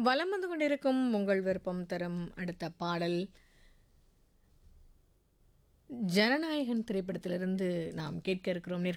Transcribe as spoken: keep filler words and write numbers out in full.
வலம் வந்து கொண்டிருக்கும் உங்கள் விருப்பம் தரும் அடுத்த பாடல் ஜனநாயகன் திரைப்படத்திலிருந்து நாம் கேட்க இருக்கிறோம்.